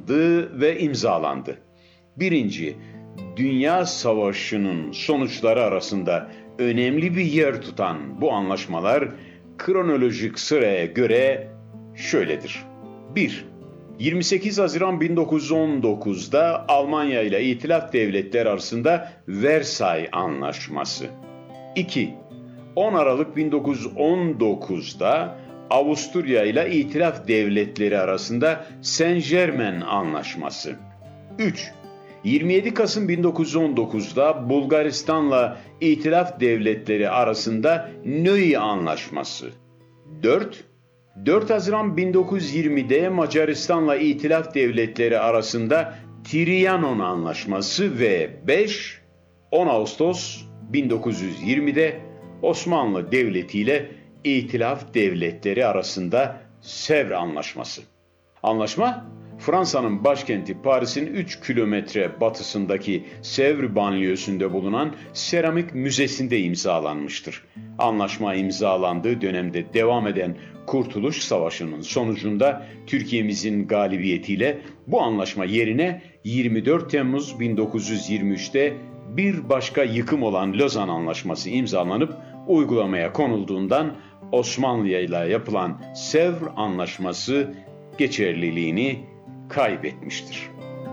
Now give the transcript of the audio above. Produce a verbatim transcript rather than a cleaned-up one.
planlandı ve imzalandı. Birinci Dünya Savaşı'nın sonuçları arasında önemli bir yer tutan bu anlaşmalar kronolojik sıraya göre şöyledir. bir yirmi sekiz Haziran bin dokuz yüz on dokuzda Almanya ile İtilaf Devletleri arasında Versay Anlaşması. iki on Aralık bin dokuz yüz on dokuzda Avusturya ile İtilaf Devletleri arasında Saint-Germain Anlaşması. üç yirmi yedi Kasım bin dokuz yüz on dokuzda Bulgaristan'la İtilaf Devletleri arasında Nöy Anlaşması. dört dört Haziran bin dokuz yüz yirmide Macaristan'la İtilaf Devletleri arasında Trianon Anlaşması ve beş on Ağustos bin dokuz yüz yirmide Osmanlı Devleti ile İtilaf Devletleri arasında Sevr Anlaşması. Anlaşma, Fransa'nın başkenti Paris'in üç kilometre batısındaki Sevr banliyösünde bulunan Seramik Müzesi'nde imzalanmıştır. Anlaşma imzalandığı dönemde devam eden Kurtuluş Savaşı'nın sonucunda Türkiye'mizin galibiyetiyle bu anlaşma yerine yirmi dört Temmuz bin dokuz yüz yirmi üçte bir başka yıkım olan Lozan Anlaşması imzalanıp uygulamaya konulduğundan Osmanlı'ya ile yapılan Sevr Anlaşması geçerliliğini kaybetmiştir.